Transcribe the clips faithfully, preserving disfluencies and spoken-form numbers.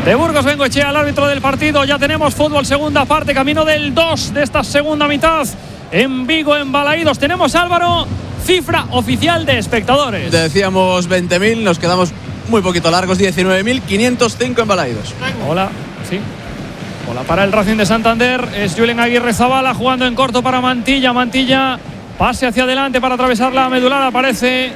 de Burgos Bengoechea, el árbitro del partido. Ya tenemos fútbol segunda parte, camino del dos de esta segunda mitad en Vigo, en Balaídos. Tenemos, Álvaro, cifra oficial de espectadores. Decíamos veinte mil, nos quedamos muy poquito largos, diecinueve mil quinientos cinco en Balaídos. Hola, sí. Hola para el Racing de Santander. Es Julen Aguirre Zabala jugando en corto para Mantilla. Mantilla, pase hacia adelante para atravesar la medular. Aparece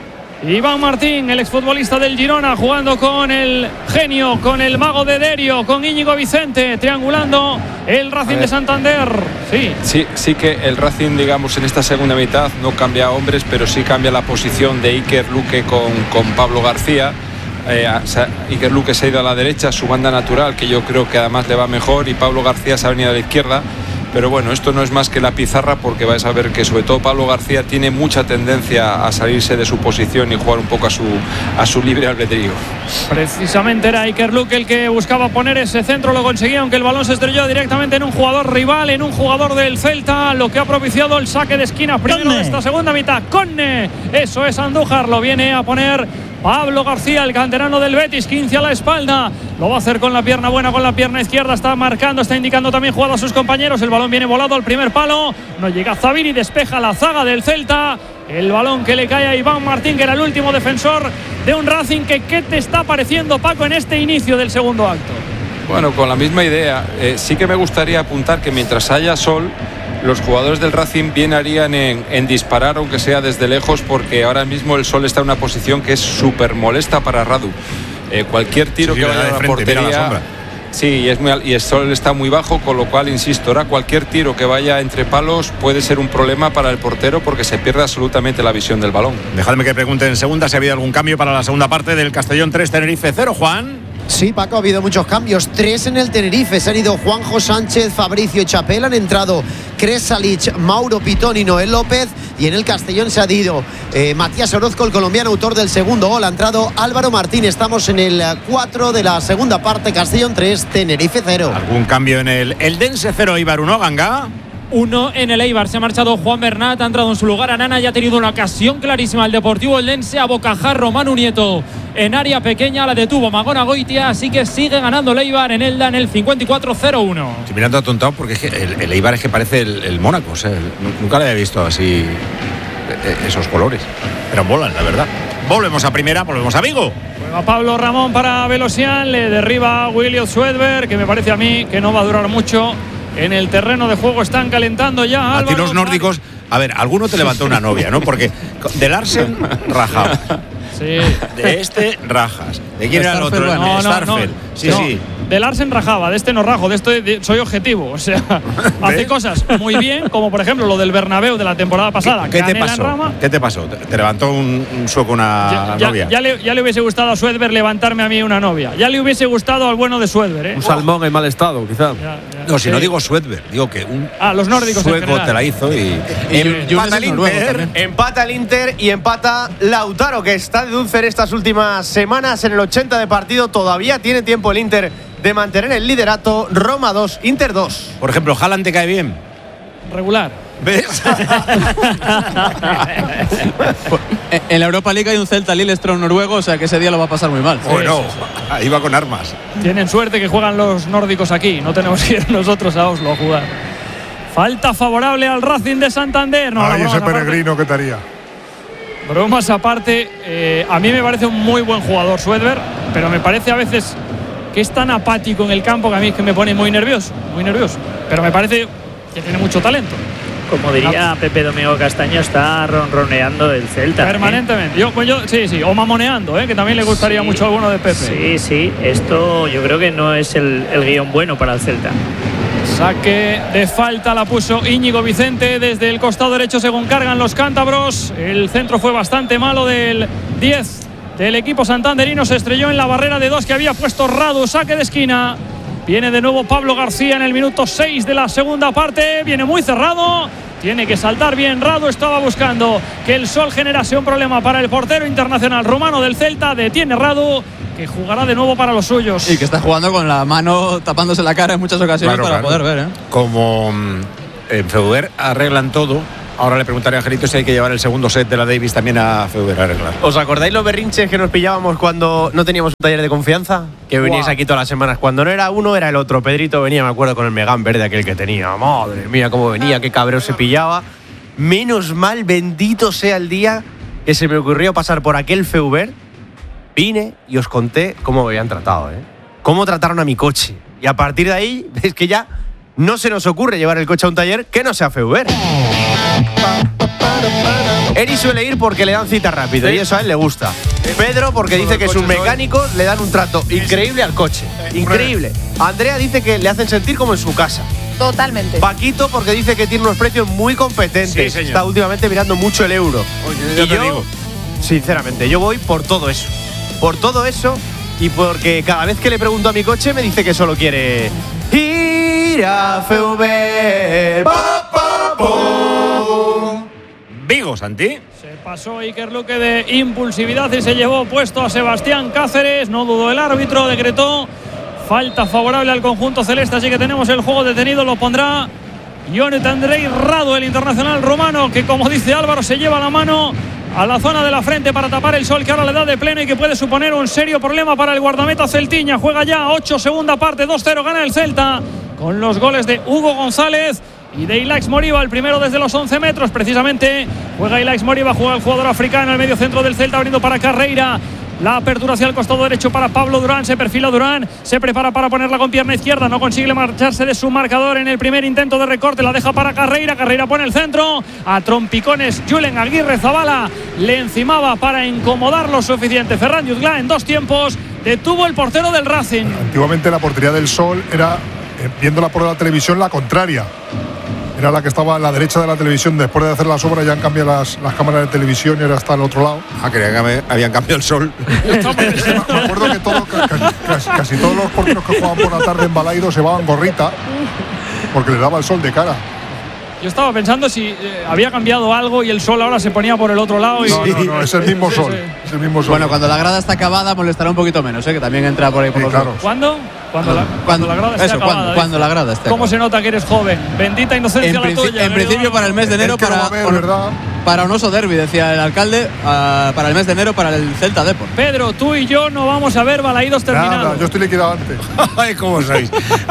Iván Martín, el exfutbolista del Girona, jugando con el genio, con el mago de Derio, con Íñigo Vicente, triangulando el Racing de Santander. Sí. sí, sí que el Racing, digamos, en esta segunda mitad no cambia hombres, pero sí cambia la posición de Iker Luque con, con Pablo García. Eh, o sea, Iker Luque se ha ido a la derecha, su banda natural, que yo creo que además le va mejor, y Pablo García se ha venido a la izquierda. Pero bueno, esto no es más que la pizarra, porque vais a ver que sobre todo Pablo García tiene mucha tendencia a salirse de su posición y jugar un poco a su, a su libre albedrío. Precisamente era Iker Luque el que buscaba poner ese centro, lo conseguía, aunque el balón se estrelló directamente en un jugador rival, en un jugador del Celta, lo que ha propiciado el saque de esquina primero Conne. de esta segunda mitad. Conne, eso es Andújar, lo viene a poner Pablo García, el canterano del Betis, quince a la espalda. Lo va a hacer con la pierna buena, con la pierna izquierda. Está marcando, está indicando también jugada a sus compañeros. El balón viene volado al primer palo. No llega Zabiri, despeja la zaga del Celta. El balón que le cae a Iván Martín, que era el último defensor de un Racing. Que, ¿Qué te está pareciendo, Paco, en este inicio del segundo acto? Bueno, con la misma idea. Eh, sí que me gustaría apuntar que mientras haya sol, los jugadores del Racing bien harían en, en disparar, aunque sea desde lejos, porque ahora mismo el sol está en una posición que es súper molesta para Radu. Eh, cualquier tiro sí, que vaya a la frente, portería, la sí, y, es muy, y el sol está muy bajo, con lo cual, insisto, ahora cualquier tiro que vaya entre palos puede ser un problema para el portero, porque se pierde absolutamente la visión del balón. Dejadme que pregunte en segunda si ha habido algún cambio para la segunda parte del Castellón tres, Tenerife cero, Juan. Sí, Paco, ha habido muchos cambios. Tres en el Tenerife. Se han ido Juanjo Sánchez, Fabricio Chapel. Han entrado Kresalic, Mauro Pitón y Noel López. Y en el Castellón se ha ido eh, Matías Orozco, el colombiano, autor del segundo gol. Ha entrado Álvaro Martín. Estamos en el cuatro de la segunda parte. Castellón tres, Tenerife cero. ¿Algún cambio en el Eldense cero, Eibar uno, Ganga? Uno en el Eibar. Se ha marchado Juan Bernat, ha entrado en su lugar Anana y ha tenido una ocasión clarísima el Deportivo Eldense. A bocajarro Manu Nieto en área pequeña, la detuvo Magona Goitia, así que sigue ganando el Eibar en Elda en el cincuenta y cuatro cero uno. Estoy mirando atontado porque es que el, el Eibar es que parece el, el Mónaco, o sea, el, nunca le había visto así esos colores, pero molan, la verdad. Volvemos a primera, volvemos a Vigo. Juega Pablo Ramón para Velosian, le derriba a William Swedberg, que me parece a mí que no va a durar mucho. En el terreno de juego están calentando ya, a Álvaro. ti los nórdicos, a ver, alguno te levantó una novia, ¿no? Porque de Larsen rajado. Sí. De este rajas. ¿De quién era el otro? No, no, Starfel. No, sí, no. sí. De Larsen rajaba, de este no rajo, de este de, soy objetivo. O sea, hace cosas muy bien, como por ejemplo lo del Bernabéu de la temporada pasada. ¿Qué, ¿qué te pasó? ¿Qué te pasó? ¿Te, te levantó un, un sueco una ya, novia? Ya, ya, le, ya le hubiese gustado a Swedberg levantarme a mí una novia. Ya le hubiese gustado al bueno de Swedberg, ¿eh? Un salmón en mal estado, quizás. No, si sí. no digo Swedberg, digo que un ah, los nórdicos sueco te la hizo y. y empata el Inter, empata el Inter y empata Lautaro, que está de dulce en estas últimas semanas. En el ochenta de partido todavía tiene tiempo el Inter de mantener el liderato. Roma dos, Inter dos. Por ejemplo, Haaland te cae bien. Regular. ¿Ves? En la Europa League hay un Celta Lillestrøm noruego, o sea que ese día lo va a pasar muy mal. Bueno, sí, sí, sí. Ahí va con armas. Tienen suerte que juegan los nórdicos aquí, no tenemos que ir nosotros a Oslo a jugar. Falta favorable al Racing de Santander. No, Ay, ese peregrino que te haría. Bromas aparte, eh, a mí me parece un muy buen jugador Swedberg, pero me parece a veces que es tan apático en el campo que a mí es que me pone muy nervioso, muy nervioso. Pero me parece que tiene mucho talento. Como diría no. Pepe Domingo Castaño, está ronroneando el Celta. Permanentemente. ¿eh? Yo, pues yo, sí, sí, o mamoneando, ¿eh? Que también le gustaría sí, mucho a alguno de Pepe. Sí, sí, esto yo creo que no es el, el guión bueno para el Celta. Saque de falta la puso Íñigo Vicente desde el costado derecho según cargan los cántabros. El centro fue bastante malo del diez del equipo santanderino. Se estrelló en la barrera de dos que había puesto Radu. Saque de esquina. Viene de nuevo Pablo García en el minuto seis de la segunda parte. Viene muy cerrado. Tiene que saltar bien Radu. Estaba buscando que el sol generase un problema para el portero internacional rumano del Celta. Detiene Radu, que jugará de nuevo para los suyos. Y que está jugando con la mano tapándose la cara en muchas ocasiones, claro, para claro. poder ver. ¿eh? Como en Feuber arreglan todo, Ahora le preguntaré a Angelito si hay que llevar el segundo set de la Davis también a F V R a arreglar. ¿Os acordáis los berrinches que nos pillábamos cuando no teníamos un taller de confianza? Que veníais Wow. aquí todas las semanas. Cuando no era uno, era el otro. Pedrito venía, me acuerdo, con el Megán verde aquel que tenía. Madre mía, cómo venía, qué cabreo se pillaba. Menos mal, bendito sea el día que se me ocurrió pasar por aquel F V R. Vine y os conté cómo me habían tratado, ¿eh? Cómo trataron a mi coche. Y a partir de ahí, es que ya no se nos ocurre llevar el coche a un taller que no sea F V R. Eri suele ir porque le dan cita rápido, sí, y eso a él le gusta. Pedro porque dice que sus mecánicos le dan un trato increíble al coche. Increíble. Andrea dice que le hacen sentir como en su casa. Totalmente. Paquito porque dice que tiene unos precios muy competentes. Sí, señor. Está últimamente mirando mucho el euro. Oye, ya y te yo, digo. sinceramente, yo voy por todo eso. Por todo eso y porque cada vez que le pregunto a mi coche me dice que solo quiere ir a F V R. Pa, pa, pum. Vigo, Santi. Se pasó Iker Luque de impulsividad y se llevó puesto a Sebastián Cáceres. No dudó el árbitro, decretó falta favorable al conjunto celeste. Así que tenemos el juego detenido. Lo pondrá Ionut Andrei Radu, el internacional rumano, que, como dice Álvaro, se lleva la mano a la zona de la frente para tapar el sol que ahora le da de pleno y que puede suponer un serio problema para el guardameta celtiña. Juega ya ocho, segunda parte, dos cero, gana el Celta con los goles de Hugo González y de Ilaix Moriba, el primero desde los once metros precisamente. Juega Ilaix Moriba, juega el jugador africano, el medio centro del Celta, abriendo para Carreira. La apertura hacia el costado derecho para Pablo Durán. Se perfila Durán, se prepara para ponerla con pierna izquierda. No consigue marcharse de su marcador en el primer intento de recorte. La deja para Carreira. Carreira pone el centro. A trompicones Julen Aguirre Zabala le encimaba para incomodar lo suficiente. Ferran Jutgla en dos tiempos detuvo el portero del Racing. Antiguamente la portería del Sol era, eh, viéndola por la televisión, la contraria. Era la que estaba a la derecha de la televisión. Después de hacer las obras ya han cambiado las, las cámaras de televisión y ahora está al otro lado. Ah, creía que me- habían cambiado el sol. Me acuerdo que todo, ca- ca- casi, casi todos los porteros que jugaban por la tarde en Balaidos llevaban gorrita porque le daba el sol de cara. Yo estaba pensando si eh, había cambiado algo y el sol ahora se ponía por el otro lado. Y, No, no, no, es el mismo Sí, sol. sí. Es el mismo sol. Bueno, cuando la grada está acabada molestará un poquito menos, ¿eh? Que también entra por ahí por Sí, los claro. lados. ¿Cuándo? Cuando la, cuando la grada esté eso, acabada. cuando, dice. cuando la grada esté ¿Cómo acabada. se nota que eres joven? Bendita inocencia En, la princi- tuya. en principio para el mes de enero Es que lo para, va a ver, para- ¿verdad? para un oso derbi, decía el alcalde, ah, para el mes de enero para el Celta Depor. Pedro, tú y yo no vamos a ver Balaidos terminado. Nada, yo estoy liquidado antes. Ay, ¿cómo sois?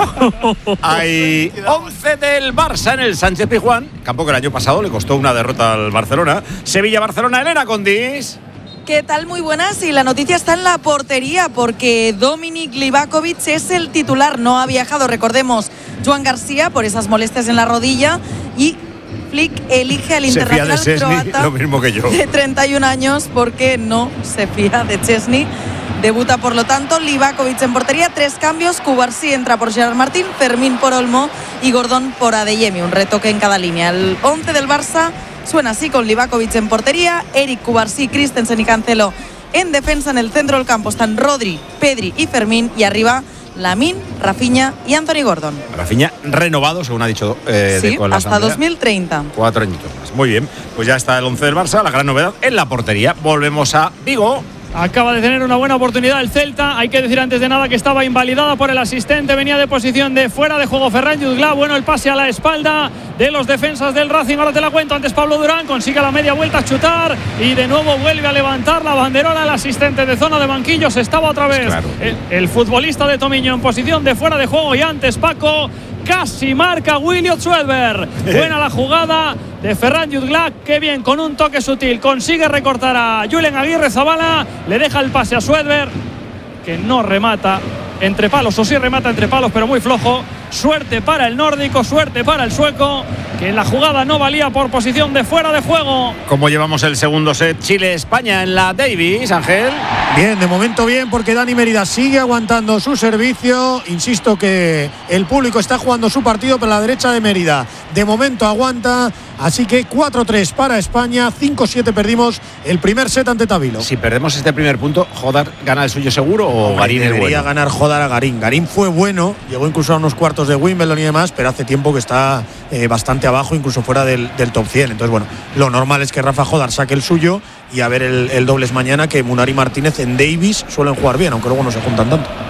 Hay once del Barça en el Sánchez Pizjuán. Campo que el año pasado le costó una derrota al Barcelona. Sevilla-Barcelona, Elena Condis. ¿Qué tal? Muy buenas. Y la noticia está en la portería porque Dominik Livakovic es el titular. No ha viajado, recordemos, Joan García por esas molestias en la rodilla. Y Flick elige al Se fía de internacional Szczesny, croata lo mismo que yo. de treinta y un años porque no se fía de Szczesny. Debuta, por lo tanto, Livakovic en portería. Tres cambios. Cubarsí entra por Gerard Martín, Fermín por Olmo y Gordón por Adeyemi. Un retoque en cada línea. El once del Barça suena así con Livakovic en portería, Eric, Cubarsí, Christensen y Cancelo en defensa. En el centro del campo están Rodri, Pedri y Fermín, y arriba Lamine, Rafinha y Anthony Gordon. Rafinha renovado, según ha dicho eh, Sí, Deco en la hasta asamblea. dos mil treinta. Cuatro añitos más. Muy bien, pues ya está el once del Barça, la gran novedad en la portería. Volvemos a Vigo. Acaba de tener una buena oportunidad el Celta. Hay que decir antes de nada que estaba invalidada por el asistente. Venía de posición de fuera de juego Ferran Jutgla. Bueno, el pase a la espalda de los defensas del Racing. Ahora te la cuento. Antes Pablo Durán consigue a la media vuelta a chutar y de nuevo vuelve a levantar la banderola. El asistente de zona de banquillos estaba otra vez. Claro. El, el futbolista de Tomiño en posición de fuera de juego. Y antes Paco casi marca Williot Schwedberg. Buena la jugada de Ferran Jutgla, que bien, con un toque sutil consigue recortar a Julen Aguirre Zabala, le deja el pase a Schwedberg, que no remata entre palos, o sí remata entre palos, pero muy flojo. Suerte para el nórdico, suerte para el sueco, que en la jugada no valía por posición de fuera de juego. ¿Cómo llevamos el segundo set? Chile-España en la Davis, Ángel. Bien, de momento bien, porque Dani Mérida sigue aguantando su servicio. Insisto que el público está jugando su partido, pero la derecha de Mérida de momento aguanta. Así que cuatro tres para España, cinco siete perdimos el primer set ante Tabilo. Si perdemos este primer punto, ¿Jodar gana el suyo seguro o Hombre, Garín es debería bueno? ganar Jodar a Garín. Garín fue bueno, llegó incluso a unos cuartos de Wimbledon y demás, pero hace tiempo que está eh, bastante abajo, incluso fuera del, del top cien. Entonces, bueno, lo normal es que Rafa Jodar saque el suyo y a ver el, el dobles mañana, que Munari y Martínez en Davis suelen jugar bien, aunque luego no se juntan tanto.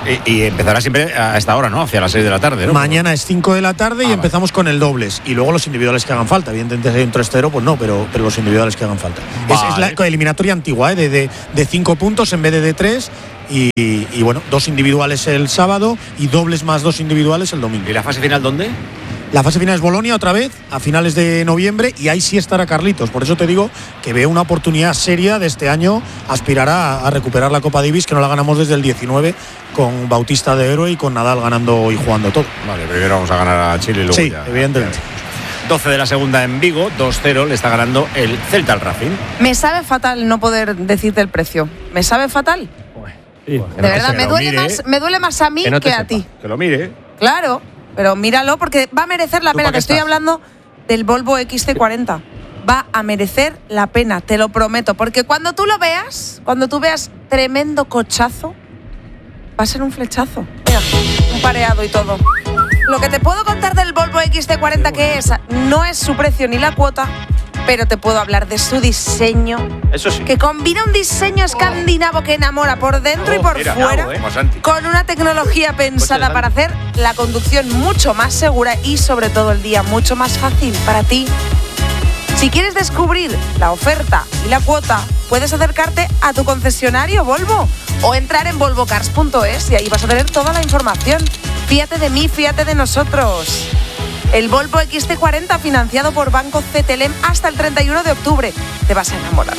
Y, y empezará siempre a esta hora, ¿no? Hacia las seis de la tarde, ¿no? Mañana es cinco de la tarde ah, y vale. empezamos con el dobles. Y luego los individuales que hagan falta. Evidentemente, si hay un tres cero, pues no, pero, pero los individuales que hagan falta. Vale. Es, es la eliminatoria antigua, ¿eh? de, de, de cinco puntos en vez de de tres. Y, y, y bueno, dos individuales el sábado y dobles más dos individuales el domingo. ¿Y la fase final dónde? La fase final es Bolonia otra vez, a finales de noviembre, y ahí sí estará Carlitos. Por eso te digo que veo una oportunidad seria de este año aspirar a, a recuperar la Copa Davis, que no la ganamos desde el diecinueve, con Bautista de héroe y con Nadal ganando y jugando todo. Vale, primero vamos a ganar a Chile y luego sí, ya. evidentemente. doce de la segunda en Vigo, dos cero, le está ganando el Celta al Racing. Me sabe fatal no poder decirte el precio. Me sabe fatal. Sí. De verdad, me duele, mire, más, me duele más a mí que, no que te a sepa. ti. Que lo mire. Claro, pero míralo porque va a merecer la ¿Tú pena. pa' Te qué estoy estás? hablando del Volvo X C cuarenta. Va a merecer la pena, te lo prometo. Porque cuando tú lo veas, cuando tú veas tremendo cochazo, va a ser un flechazo. Mira, un pareado y todo. Lo que te puedo contar del Volvo X C cuarenta que es, no es su precio ni la cuota, pero te puedo hablar de su diseño. Eso sí. Que combina un diseño escandinavo que enamora por dentro Oh, y por mira, fuera, bravo, ¿eh? Como Santi. con una tecnología pensada Coche para hacer la conducción mucho más segura y sobre todo el día mucho más fácil para ti. Si quieres descubrir la oferta y la cuota, puedes acercarte a tu concesionario Volvo o entrar en volvo cars punto es y ahí vas a tener toda la información. Fíjate de mí, fíjate de nosotros. El Volvo X C cuarenta financiado por Banco C T L E M hasta el treinta y uno de octubre. Te vas a enamorar.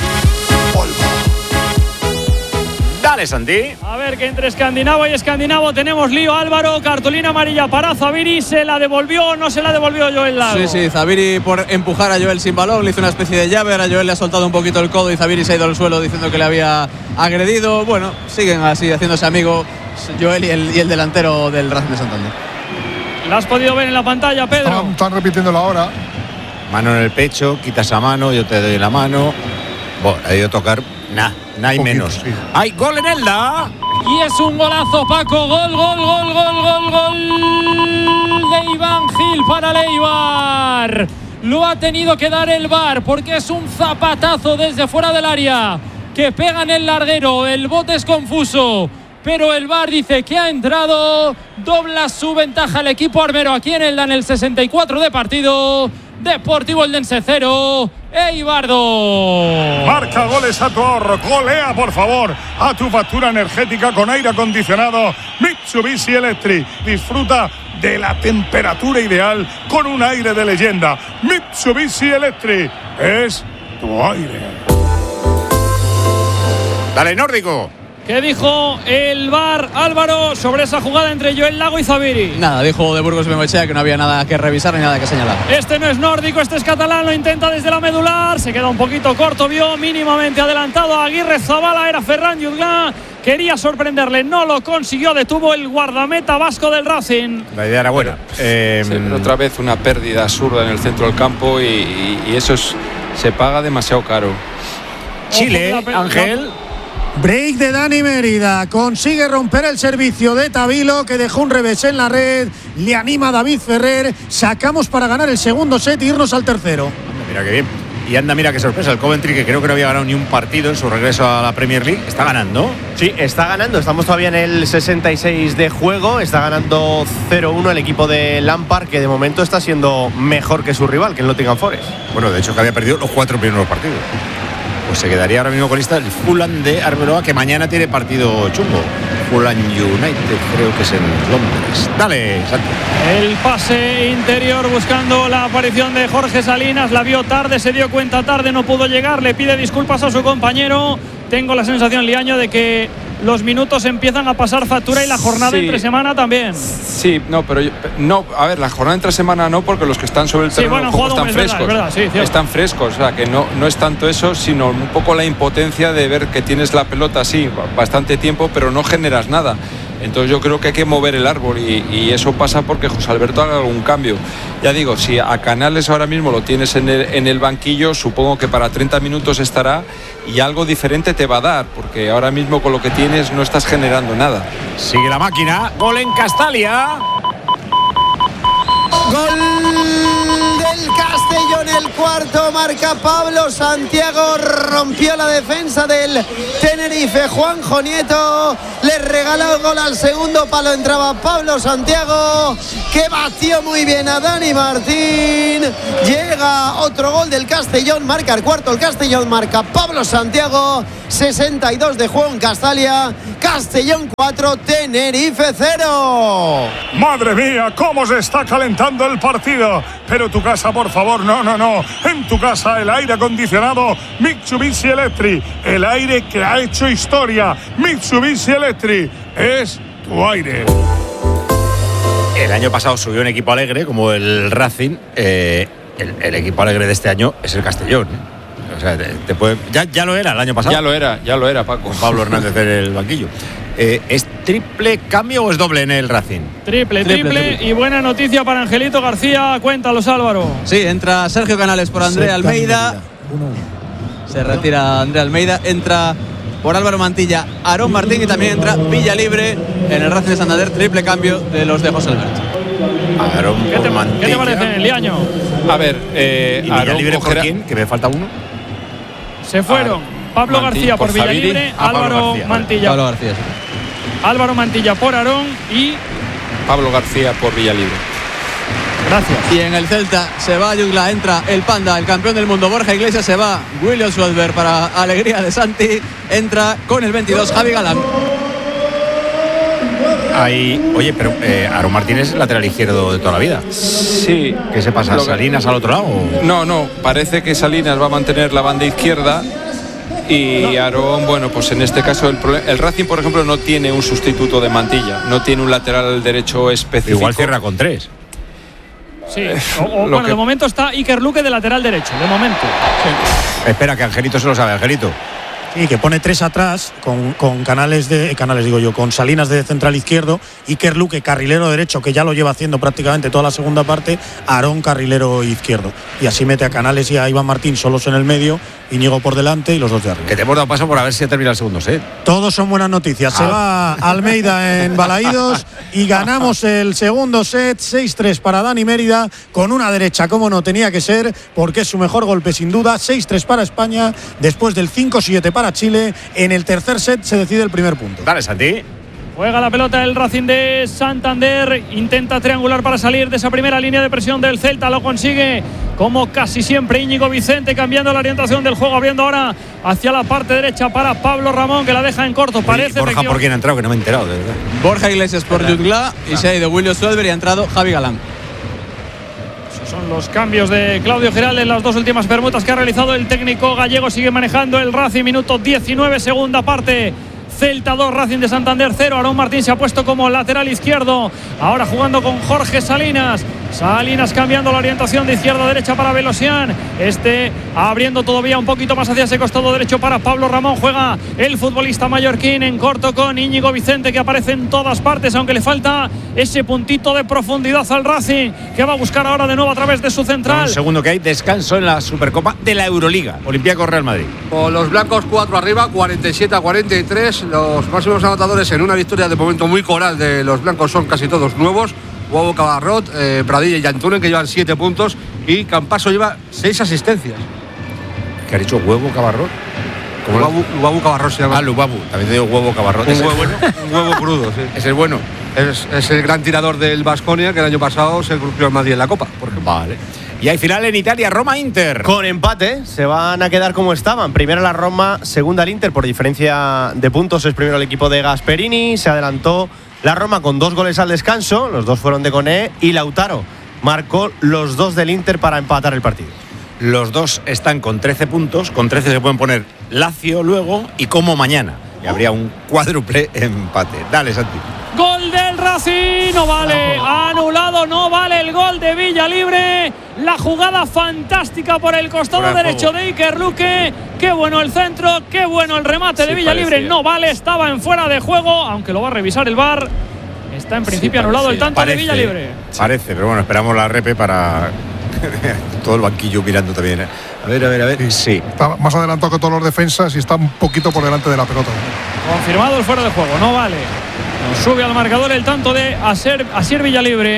Dale, Santi. A ver, que entre escandinavo y escandinavo tenemos lío. Álvaro, cartulina amarilla para Zaviri. ¿Se la devolvió o no se la devolvió Joel Lago? Sí, sí, Zaviri por empujar a Joel sin balón le hizo una especie de llave. Ahora Joel le ha soltado un poquito el codo y Zaviri se ha ido al suelo diciendo que le había agredido. Bueno, siguen así haciéndose amigos Joel y el, y el delantero del Racing de Santander. ¿La has podido ver en la pantalla, Pedro? Están, están repitiendo la hora. Mano en el pecho, quitas esa mano, yo te doy la mano. Bueno, ha ido a tocar nada, nada y Poquito, menos. sí. ¡Hay gol en Elda! Y es un golazo, Paco. Gol, gol, gol, gol, gol, gol de Iván Gil para el Eibar. Lo ha tenido que dar el V A R porque es un zapatazo desde fuera del área que pega en el larguero. El bote es confuso, pero el V A R dice que ha entrado. Dobla su ventaja el equipo armero aquí en Elda en el sesenta y cuatro de partido. Deportivo Eldense cero, Eibar dos. Marca goles a tu ahorro, golea por favor a tu factura energética con aire acondicionado Mitsubishi Electric. Disfruta de la temperatura ideal con un aire de leyenda. Mitsubishi Electric es tu aire. Dale, nórdico. ¿Qué dijo el V A R, Álvaro, sobre esa jugada entre Joel Lago y Zaviri? Nada, dijo de Burgos Bengoechea que no había nada que revisar ni nada que señalar. Este no es nórdico, este es catalán, lo intenta desde la medular, se queda un poquito corto, vio mínimamente adelantado a Aguirre Zabala, era Ferran Jutgla, quería sorprenderle, no lo consiguió, detuvo el guardameta vasco del Racing. La idea era buena. Eh, Sí, pero otra vez una pérdida absurda en el centro del campo y, y- y eso es, se paga demasiado caro. Chile, Ojo, la- Ángel. Break de Dani Mérida, consigue romper el servicio de Tavilo, que dejó un revés en la red, le anima a David Ferrer, sacamos para ganar el segundo set e irnos al tercero. Mira qué bien. Y anda, mira qué sorpresa, el Coventry, que creo que no había ganado ni un partido en su regreso a la Premier League, está ganando. Sí, está ganando. Estamos todavía en el sesenta y seis de juego. Está ganando cero uno el equipo de Lampard, que de momento está siendo mejor que su rival, que el Nottingham Forest. Bueno, de hecho que había perdido los cuatro primeros partidos. Pues se quedaría ahora mismo con lista el Fulham de Arbeloa, que mañana tiene partido chungo. Fulham United, creo que es en Londres. Dale, Santi. El pase interior buscando la aparición de Jorge Salinas, la vio tarde, se dio cuenta tarde, no pudo llegar, le pide disculpas a su compañero. Tengo la sensación, Liaño, de que los minutos empiezan a pasar factura y la jornada Sí. entre semana también. Sí, no, pero yo- no, a ver, la jornada entre semana no, porque los que están sobre el Sí, terreno bueno, de han juego jugado están un mes, frescos. verdad, es verdad, sí, cierto. Están frescos, o sea, que no, no es tanto eso, sino un poco la impotencia de ver que tienes la pelota así bastante tiempo, pero no generas nada. Entonces yo creo que hay que mover el árbol y, y eso pasa porque José Alberto haga algún cambio. Ya digo, si a Canales ahora mismo lo tienes en el, en el banquillo, supongo que para treinta minutos estará y algo diferente te va a dar, porque ahora mismo con lo que tienes no estás generando nada. Sigue la máquina, gol en Castalia. Gol del Castellón el cuarto, marca Pablo Santiago, rompió la defensa del Tenerife. Juanjo Nieto le regaló el gol al segundo palo, entraba Pablo Santiago, que batió muy bien a Dani Martín. Llega otro gol del Castellón, marca el cuarto el Castellón, marca Pablo Santiago. Sesenta y dos de juego en Castalia. Castellón cuatro, Tenerife cero. Madre mía, cómo se está calentando el partido. Pero tu casa, por favor, no, no, no. En tu casa el aire acondicionado Mitsubishi Electric, el aire que ha hecho historia. Mitsubishi Electric es tu aire. El año pasado subió un equipo alegre como el Racing. Eh, el, el equipo alegre de este año es el Castellón. O sea, te, te puede, ya, ya lo era el año pasado. Ya lo era, ya lo era, Paco. Con Pablo Hernández en el banquillo. Eh, ¿Es triple cambio o es doble en el Racing? Triple, triple, triple, triple. Y buena noticia para Angelito García. Cuéntalos, Álvaro. Sí, entra Sergio Canales por André Almeida. Se retira André Almeida. Entra por Álvaro Mantilla Aarón Martín y también entra Villalibre en el Racing de Santander. Triple cambio de los de José Alberto. Aarón ¿Qué, te, Mantilla. ¿Qué te parece, Liaño? A ver, eh, ¿y Villalibre por quién? Que me falta uno. Se fueron ah, Pablo Mantilla, García por, por Villalibre, ah, Álvaro García, Mantilla. Pablo García, sí. Álvaro Mantilla por Aarón y Pablo García por Villalibre. Gracias. Y en el Celta se va Yugla, entra el Panda, el campeón del mundo Borja Iglesias, se va William Schwarzberg para alegría de Santi, entra con el veintidós Javi Galán. Ahí, oye, pero eh, Aarón Martínez es lateral izquierdo de toda la vida. Sí. ¿Qué se pasa? ¿Salinas al otro lado? No, no, parece que Salinas va a mantener la banda izquierda. Y Aarón, bueno, pues en este caso el, el Racing, por ejemplo, no tiene un sustituto de Mantilla, no tiene un lateral derecho específico. Igual cierra con tres. Sí, o, o, bueno, que... de momento está Iker Luque de lateral derecho, de momento. Sí. Espera, que Angelito se lo sabe, Angelito. Sí, que pone tres atrás con, con canales de canales digo yo, con Salinas de central izquierdo, Iker Luque carrilero derecho, que ya lo lleva haciendo prácticamente toda la segunda parte, Aarón carrilero izquierdo. Y así mete a Canales y a Iván Martín solos en el medio, Íñigo por delante y los dos de arriba. Que te hemos dado paso por a ver si ha terminado el segundo set. Todos son buenas noticias. Ah. Se va Almeida en Balaídos y ganamos el segundo set, seis tres para Dani Mérida, con una derecha como no tenía que ser, porque es su mejor golpe sin duda. Seis tres para España, después del cinco siete para Chile. En el tercer set se decide el primer punto. Dale, Santi. Juega la pelota el Racing de Santander, intenta triangular para salir de esa primera línea de presión del Celta, lo consigue como casi siempre Íñigo Vicente, cambiando la orientación del juego, abriendo ahora hacia la parte derecha para Pablo Ramón, que la deja en corto. Parece Borja, ¿por quién ha entrado? Que no me he enterado, de verdad. Borja Iglesias por Yugla y se ha ido William Schwarzberg y ha entrado Javi Galán. Esos son los cambios de Claudio Giral en las dos últimas permutas que ha realizado el técnico gallego. Sigue manejando el Racing, minuto diecinueve, segunda parte. Celta dos, Racing de Santander cero. Aarón Martín se ha puesto como lateral izquierdo, ahora jugando con Jorge Salinas. Salinas cambiando la orientación de izquierda a derecha para Velosian, este abriendo todavía un poquito más hacia ese costado derecho para Pablo Ramón. Juega el futbolista mallorquín en corto con Íñigo Vicente, que aparece en todas partes, aunque le falta ese puntito de profundidad al Racing, que va a buscar ahora de nuevo a través de su central. Un segundo que hay descanso en la Supercopa de la Euroliga, Olympiacos Real Madrid. Con los blancos cuatro arriba, cuarenta y siete a cuarenta y tres. Los máximos anotadores en una victoria de momento muy coral de los blancos son casi todos nuevos. Hugo Cabarrot, eh, Pradilla y Antunen, que llevan siete puntos, y Campaso lleva seis asistencias. ¿Qué ha dicho Huevo Cabarrot? Lubabu Cabarrot se llama. Ah, Lubabu, también te digo Huevo Cabarrot. Un huevo, bueno? Un huevo crudo, sí. ¿Es el bueno? Es, es el gran tirador del Baskonia, que el año pasado se crució al Madrid en la Copa, por ejemplo. Vale. Y hay final en Italia, Roma-Inter. Con empate, se van a quedar como estaban. Primera la Roma, segunda el Inter. Por diferencia de puntos es primero el equipo de Gasperini. Se adelantó la Roma con dos goles al descanso. Los dos fueron de Koné y Lautaro marcó los dos del Inter para empatar el partido. Los dos están con trece puntos. Con trece se pueden poner Lazio luego y Como mañana. Y habría un cuádruple empate. Dale, Santi. Gol del Racing, no vale, anulado, no vale el gol de Villalibre. La jugada fantástica por el costado derecho de Iker Luque. Qué bueno el centro, qué bueno el remate sí, de Villalibre. Parecía. No vale, estaba en fuera de juego, aunque lo va a revisar el V A R. Está en principio sí, anulado el tanto parece, de Villalibre. Parece, pero bueno, esperamos la repe para todo el banquillo mirando también. ¿eh? A ver, a ver, a ver. Sí. Está más adelantado que todos los defensas y está un poquito por delante de la pelota. Confirmado el fuera de juego, no vale. Sube al marcador el tanto de Asier, Asier Villalibre.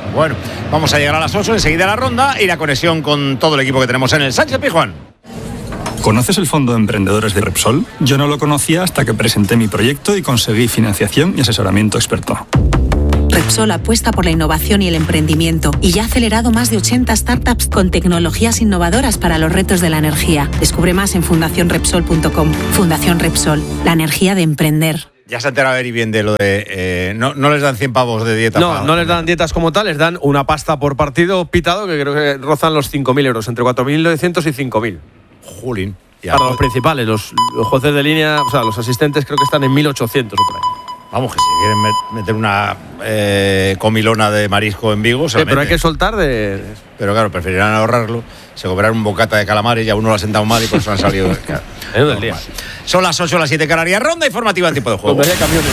Bueno, vamos a llegar a las ocho, enseguida la ronda y la conexión con todo el equipo que tenemos en el Sánchez Pizjuán. ¿Conoces el Fondo de Emprendedores de Repsol? Yo no lo conocía hasta que presenté mi proyecto y conseguí financiación y asesoramiento experto. Repsol apuesta por la innovación y el emprendimiento y ya ha acelerado más de ochenta startups con tecnologías innovadoras para los retos de la energía. Descubre más en fundación repsol punto com. Fundación Repsol, la energía de emprender. Ya se ha enterado Eri bien de lo de... Eh, no, no les dan cien pavos de dieta. No, para, no les dan dietas como tal, les dan una pasta por partido pitado que creo que rozan los cinco mil euros, entre cuatro mil novecientos y cinco mil. Jolín. Ya, para los principales, los, los jueces de línea, o sea, los asistentes creo que están en mil ochocientos o por ahí. Vamos, que si quieren meter una eh, comilona de marisco en Vigo, se sí, pero hay que soltar de... Pero claro, preferirán ahorrarlo, se cobrarán un bocata de calamares y a uno lo ha sentado mal y por eso han salido... Claro, es del día. Son las ocho, las siete Canarias, ronda informativa en tiempo de juego. Donde hay camiones.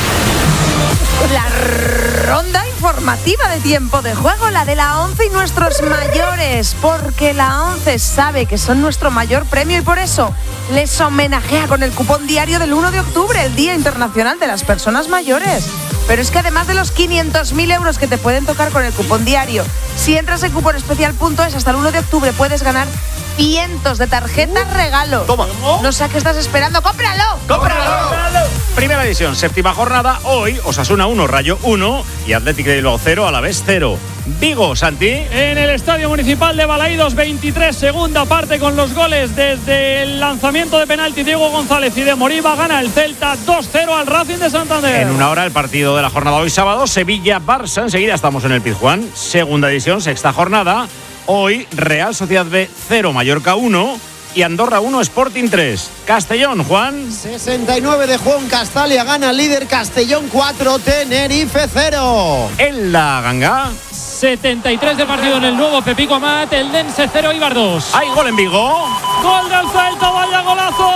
La ronda informativa de tiempo de juego, la de la ONCE y nuestros mayores, porque la ONCE sabe que son nuestro mayor premio y por eso les homenajea con el cupón diario del uno de octubre, el Día Internacional de las Personas Mayores. Pero es que además de los quinientos mil euros que te pueden tocar con el cupón diario, si entras en cuponespecial punto es hasta el uno de octubre puedes ganar cientos de tarjetas uh, regalo. Toma. No sé a qué estás esperando. ¡Cómpralo! ¡Cómpralo! ¡Cómpralo! Primera edición, séptima jornada. Hoy, Osasuna uno, Rayo uno y Atlético de Bilbao cero, Alavés cero. Vigo, Santi. En el Estadio Municipal de Balaídos, veintitrés, segunda parte con los goles desde el lanzamiento de penalti Diego González y de Moriba. Gana el Celta dos cero al Racing de Santander. En una hora el partido de la jornada hoy sábado, Sevilla-Barça. Enseguida estamos en el Pizjuán. Segunda edición, sexta jornada. Hoy, Real Sociedad B cero, Mallorca uno y Andorra uno, Sporting tres. Castellón, Juan. sesenta y nueve de Juan Castalia, gana líder Castellón cuatro, Tenerife cero. En la Ganga. setenta y tres de partido en el nuevo Pepico Amat, el Dense cero, Eibar dos. Hay gol en Vigo. Gol del Celta, vaya golazo.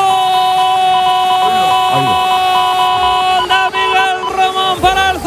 Gol de Miguel Román para el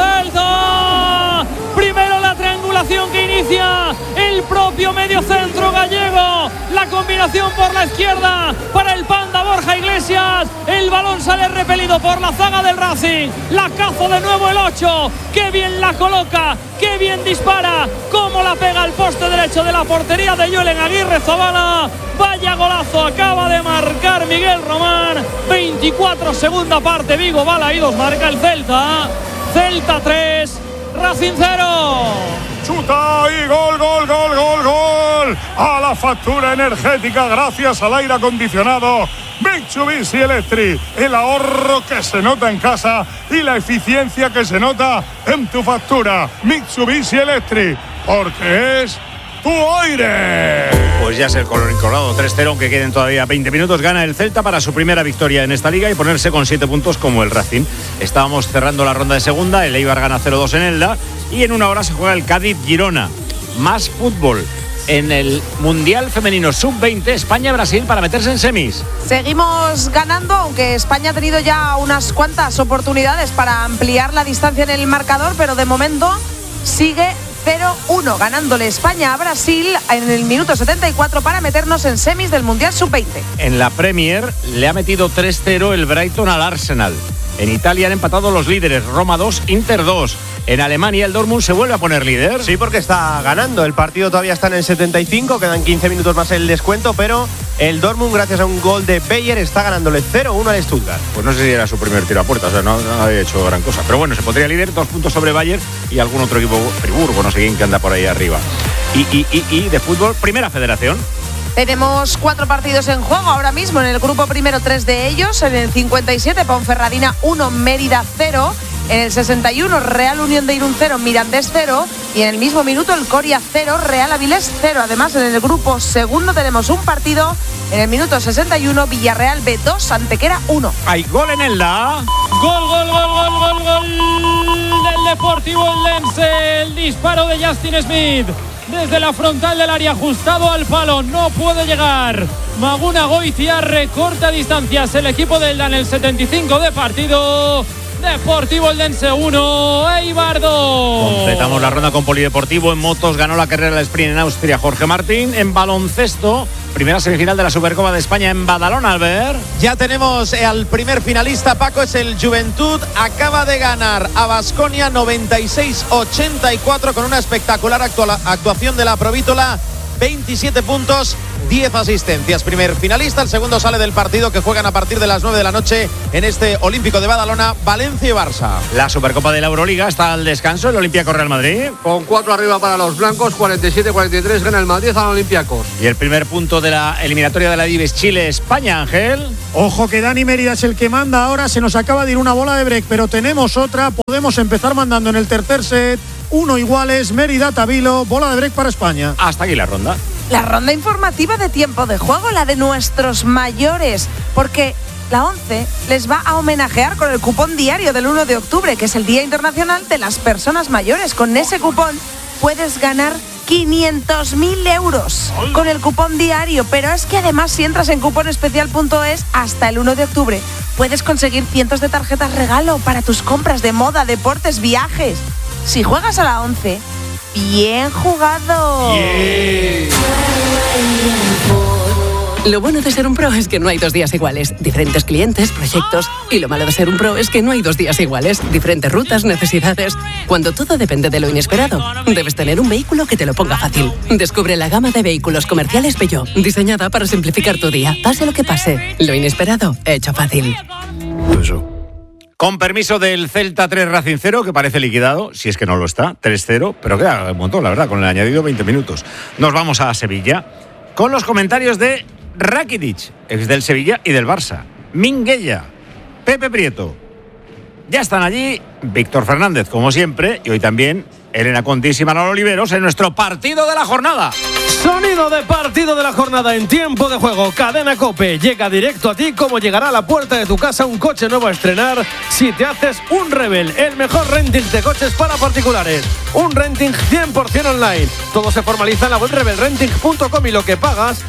Celta. Primero la triangulación que inicia el propio medio centro gallego, la combinación por la izquierda para el Panda Borja Iglesias, el balón sale repelido por la zaga del Racing, la caza de nuevo el ocho, qué bien la coloca, qué bien dispara, cómo la pega al poste derecho de la portería de Yolen Aguirre Zabala. Vaya golazo acaba de marcar Miguel Román. Veinticuatro, segunda parte, Vigo Balaídos marca el Celta. Celta tres, Racing cero. Chuta y gol, gol, gol, gol, gol. A la factura energética gracias al aire acondicionado Mitsubishi Electric. El ahorro que se nota en casa y la eficiencia que se nota en tu factura. Mitsubishi Electric, porque es tu aire. Pues ya es el color colorado, tres cero, aunque queden todavía veinte minutos. Gana el Celta para su primera victoria en esta liga y ponerse con siete puntos como el Racing. Estábamos cerrando la ronda de segunda, el Eibar gana cero dos en Elda y en una hora se juega el Cádiz-Girona. Más fútbol en el Mundial Femenino sub veinte, España-Brasil para meterse en semis. Seguimos ganando, aunque España ha tenido ya unas cuantas oportunidades para ampliar la distancia en el marcador, pero de momento sigue cero uno, ganándole España a Brasil en el minuto setenta y cuatro para meternos en semis del Mundial sub veinte. En la Premier le ha metido tres cero el Brighton al Arsenal. En Italia han empatado los líderes, Roma dos, Inter dos. En Alemania el Dortmund se vuelve a poner líder. Sí, porque está ganando. El partido todavía está en el setenta y cinco, quedan quince minutos más el descuento, pero el Dortmund, gracias a un gol de Beyer, está ganándole cero uno al Stuttgart. Pues no sé si era su primer tiro a puerta, o sea, no, no había hecho gran cosa. Pero bueno, se pondría líder, dos puntos sobre Bayern y algún otro equipo, Friburgo, no sé quién que anda por ahí arriba. Y, y, y, y de fútbol, primera federación. Tenemos cuatro partidos en juego ahora mismo. En el grupo primero, tres de ellos. En el cincuenta y siete, Ponferradina uno, Mérida cero. En el sesenta y uno, Real Unión de Irún cero, Mirandés cero. Y en el mismo minuto, el Coria cero, Real Avilés cero. Además, en el grupo segundo tenemos un partido. En el minuto sesenta y uno, Villarreal B dos, Antequera uno. Hay gol en el La. Gol, gol, gol, gol, gol, gol del Deportivo Eldense. El disparo de Justin Smith desde la frontal del área, ajustado al palo, no puede llegar. Maguna Goitia recorta distancias el equipo del Elda en el setenta y cinco de partido. Deportivo Eldense uno, Eibar dos. Completamos la ronda con polideportivo. En motos ganó la carrera del sprint en Austria Jorge Martín. En baloncesto, primera semifinal de la Supercopa de España en Badalona, Albert. Ya tenemos al primer finalista, Paco, es el Juventud. Acaba de ganar a Baskonia noventa y seis ochenta y cuatro con una espectacular actua- actuación de la Provítola. veintisiete puntos, diez asistencias. Primer finalista, el segundo sale del partido que juegan a partir de las nueve de la noche en este Olímpico de Badalona, Valencia y Barça. La Supercopa de la Euroliga está al descanso, el Olympiacos Real Madrid. Con cuatro arriba para los blancos, cuarenta y siete cuarenta y tres gana el Madrid al Olympiacos. Y el primer punto de la eliminatoria de la Dives Chile-España, Ángel. Ojo que Dani Mérida es el que manda ahora, se nos acaba de ir una bola de break, pero tenemos otra, podemos empezar mandando en el tercer set. Uno iguales, Mérida, Tabilo, bola de break para España. Hasta aquí la ronda. La ronda informativa de tiempo de juego, la de nuestros mayores, porque la ONCE les va a homenajear con el cupón diario del uno de octubre, que es el Día Internacional de las Personas Mayores. Con ese cupón puedes ganar quinientos mil euros con el cupón diario, pero es que además si entras en cuponespecial punto es hasta el uno de octubre puedes conseguir cientos de tarjetas regalo para tus compras de moda, deportes, viajes. Si juegas a la ONCE, bien jugado. Yeah. Lo bueno de ser un pro es que no hay dos días iguales. Diferentes clientes, proyectos. Y lo malo de ser un pro es que no hay dos días iguales. Diferentes rutas, necesidades. Cuando todo depende de lo inesperado, debes tener un vehículo que te lo ponga fácil. Descubre la gama de vehículos comerciales Peugeot, diseñada para simplificar tu día. Pase lo que pase, lo inesperado, hecho fácil. Con permiso del Celta tres Racing cero, que parece liquidado, si es que no lo está, tres cero, pero queda un montón, la verdad, con el añadido veinte minutos. Nos vamos a Sevilla con los comentarios de Rakitic, ex del Sevilla y del Barça, Minguella, Pepe Prieto. Ya están allí Víctor Fernández, como siempre, y hoy también Elena Contis y Manolo Oliveros en nuestro partido de la jornada. Sonido de partido de la jornada en tiempo de juego. Cadena COPE llega directo a ti como llegará a la puerta de tu casa un coche nuevo a estrenar si te haces un Rebel, el mejor renting de coches para particulares. Un renting cien por ciento online. Todo se formaliza en la web rebel renting punto com y lo que pagas